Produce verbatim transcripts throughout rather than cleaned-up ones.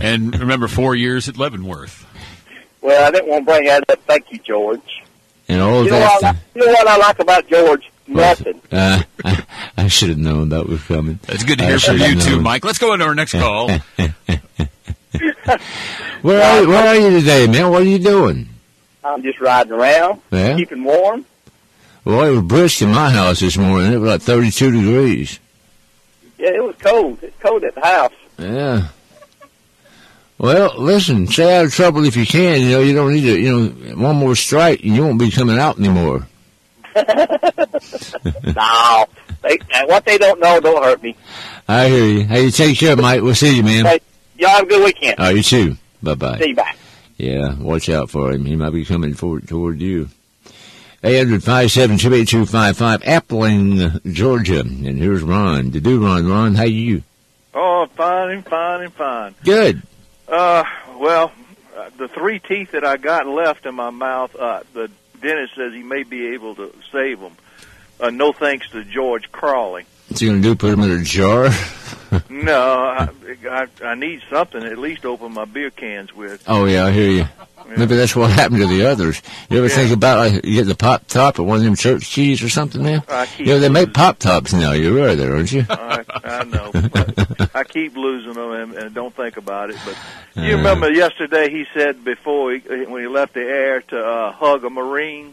And remember, four years at Leavenworth. Well, I didn't want to bring that up. Thank you, George. And all you, know that. what I, you know what I like about George? Nothing. Uh, I, I should have known that was coming. That's good to hear from you, too, Mike. Let's go into our next call. Where are you, where are you today, man? What are you doing? I'm just riding around, yeah? keeping warm. Well, it was brisk in my house this morning. It was like thirty-two degrees. Yeah, it was cold. It's cold at the house. Yeah. Well, listen, stay out of trouble if you can. You know, you don't need to, you know, one more strike and you won't be coming out anymore. No. They, what they don't know don't hurt me. I hear you. Hey, you take care, Mike. We'll see you, man. Hey, y'all have a good weekend. All right, you too. Bye-bye. See you back. Yeah, watch out for him. He might be coming forward toward you. eight hundred, five seven two, eight two five five, Appling, Georgia. And here's Ron. To do, Ron. Ron, how you? Oh, fine and fine and fine. Good. Uh, well, uh, the three teeth that I got left in my mouth, uh, the dentist says he may be able to save them. Uh, no thanks to George Crawley. What's he going to do, put them in a jar? No, I, I, I need something to at least open my beer cans with. Oh, yeah, I hear you. Yeah. Maybe that's what happened to the others. You ever Yeah. think about, like, you get the Pop Top or one of them church keys or something, man? I keep You know, they make losing- Pop Tops now. You're aware of that, aren't you? I, I know. But I keep losing them and, and don't think about it. But you Uh. remember yesterday he said before he, when he left the air to uh, hug a Marine?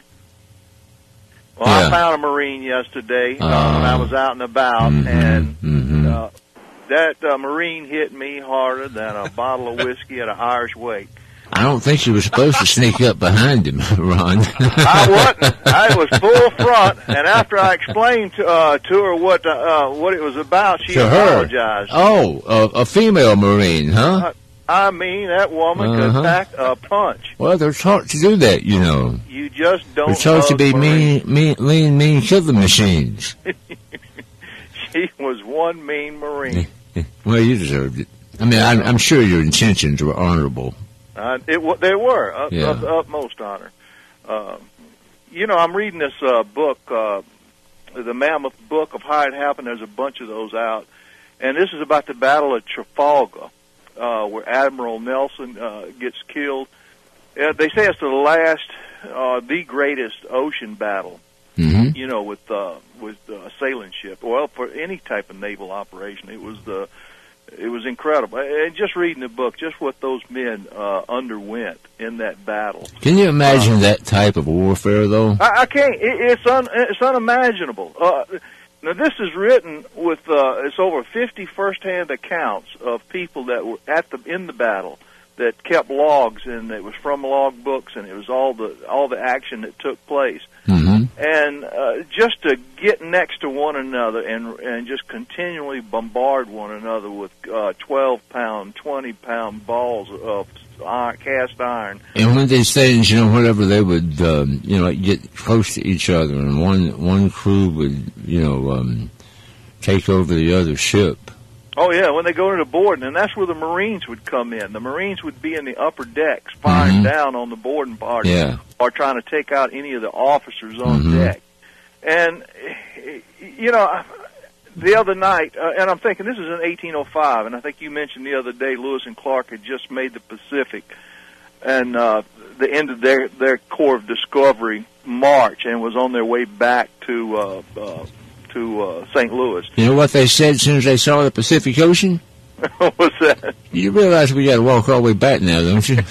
Well, Yeah. I found a Marine yesterday uh, Uh, when I was out and about, mhm, and mhm. uh, that uh, Marine hit me harder than a bottle of whiskey at an Irish wake. I don't think you were supposed to sneak up behind him, Ron. I wasn't. I was full front, and after I explained to, uh, to her what uh, what it was about, she To her? apologized. Oh, a, a female Marine, huh? I mean, that woman Uh-huh. could pack a punch. Well, they're taught to do that, you know. You just don't. They're taught to hug be Marines. mean, mean, lean, mean killing machines. She was one mean Marine. Well, you deserved it. I mean, I'm, I'm sure your intentions were honorable. Uh, it wa- they were up, Yeah. up, utmost honor. Uh, you know, I'm reading this uh, book, uh, the Mammoth Book of How It Happened. There's a bunch of those out, and this is about the Battle of Trafalgar, uh, where Admiral Nelson uh, gets killed. Uh, they say it's the last, uh, the greatest ocean battle. Mm-hmm. You know, with uh, with a sailing ship. Well, for any type of naval operation, it was the it was incredible. And just reading the book, just what those men uh, underwent in that battle. Can you imagine that type of warfare, though? I, I can't. It, it's un, it's unimaginable. Uh, now, this is written with uh, it's over fifty first-hand accounts of people that were at the in the battle that kept logs, and it was from log books, and it was all the all the action that took place. Mm-hmm. And uh, just to get next to one another and and just continually bombard one another with uh, twelve pound, twenty pound balls of iron, cast iron. And when these things, you know, whenever they would, um, you know, get close to each other, and one one crew would, you know, um, take over the other ship. Oh yeah, when they go to the boarding, and that's where the Marines would come in. The Marines would be in the upper decks, firing Mhm. down on the boarding party, Yeah. or trying to take out any of the officers on Mhm. deck. And you know, the other night, uh, and I'm thinking this is in eighteen oh five, and I think you mentioned the other day Lewis and Clark had just made the Pacific, and uh, the end of their their Corps of Discovery march, and was on their way back to uh, uh, to uh, Saint Louis. You know what they said as soon as they saw the Pacific Ocean? What's that? You realize we got to walk all the way back now, don't you?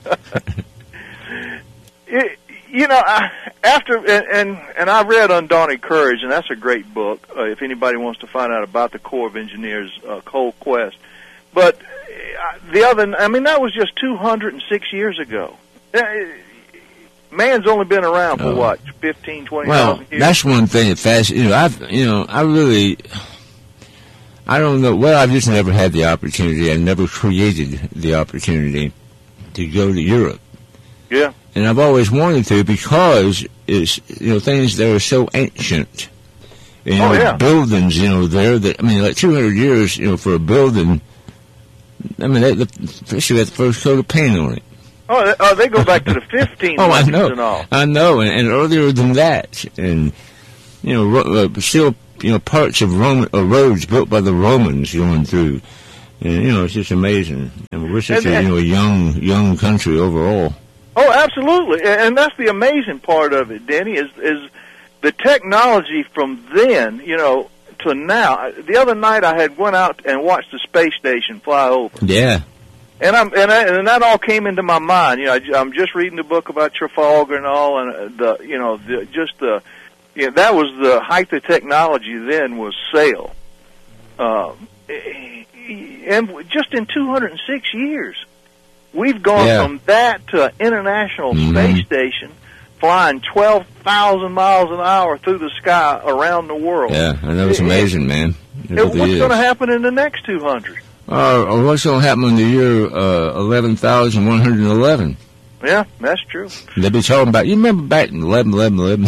It, you know, I, after and, and and I read Undaunted Courage, and that's a great book. Uh, if anybody wants to find out about the Corps of Engineers, uh, Cold Quest. But uh, the other, I mean, that was just two hundred six years ago. Uh, man's only been around for Oh. what, fifteen, twenty Well, thousand years. that's one thing that fascinates. You know, I've, you know, I really, I don't know. Well, I've just never had the opportunity. I never created the opportunity to go to Europe. Yeah. And I've always wanted to because it's, you know, things that are so ancient. You know, Oh, yeah. buildings, you know, there that, I mean, like two hundred years, you know, for a building. I mean, they, the, especially got the first coat of paint on it. Oh, they, uh, they go back to the fifteen Oh, I hundreds know. and all. I know, and, and earlier than that, and you know, ro- uh, still, you know, parts of Roman uh, roads built by the Romans going through. And, you know, it's just amazing. And we're such And- a, you know, a young, young country overall. Oh, absolutely, and and that's the amazing part of it, Denny, is is the technology from then, you know, to now. The other night I had went out and watched the space station fly over, Yeah. and I'm and I, and that all came into my mind. You know, I, I'm just reading the book about Trafalgar and all, and the you know the, just the you know, that was the height of technology then was sail, um, and just in two hundred six years. We've gone Yeah. from that to an international Mhm. space station flying twelve thousand miles an hour through the sky around the world. Yeah, I know it's It- amazing, man. It it- really what's is. going to happen in the next two hundred? Uh, what's going to happen in the year uh, eleven thousand one hundred eleven? Yeah, that's true. They'll be talking about, you remember back in eleven eleven eleven?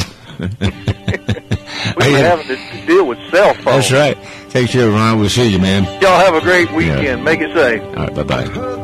We've been having to deal with cell phones. That's right. Take care, Ron. We'll see you, man. Y'all have a great weekend. Make it safe. All right, bye-bye.